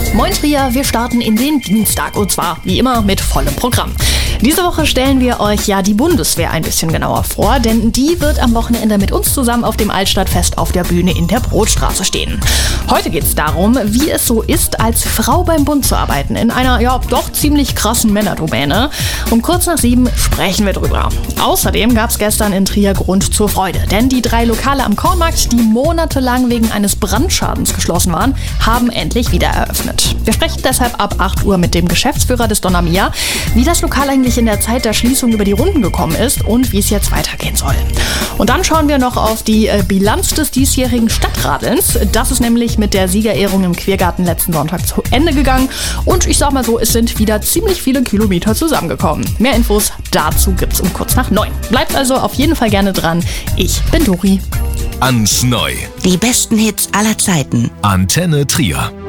Moin Trier, wir starten in den Dienstag und zwar wie immer mit vollem Programm. Diese Woche stellen wir euch ja die Bundeswehr ein bisschen genauer vor, denn die wird am Wochenende mit uns zusammen auf dem Altstadtfest auf der Bühne in der Brotstraße stehen. Heute geht es darum, wie es so ist, als Frau beim Bund zu arbeiten, in einer ja doch ziemlich krassen Männerdomäne. Um kurz nach 7 sprechen wir drüber. Außerdem gab es gestern in Trier Grund zur Freude, denn die 3 Lokale am Kornmarkt, die monatelang wegen eines Brandschadens geschlossen waren, haben endlich wieder eröffnet. Wir sprechen deshalb ab 8 Uhr mit dem Geschäftsführer des Donna Mia, wie das Lokal eigentlich in der Zeit der Schließung über die Runden gekommen ist und wie es jetzt weitergehen soll. Und dann schauen wir noch auf die Bilanz des diesjährigen Stadtradelns. Das ist nämlich mit der Siegerehrung im Quergarten letzten Sonntag zu Ende gegangen. Und ich sag mal so, es sind wieder ziemlich viele Kilometer zusammengekommen. Mehr Infos dazu gibt's um kurz nach 9. Bleibt also auf jeden Fall gerne dran. Ich bin Dori. Ans Neu. Die besten Hits aller Zeiten. Antenne Trier.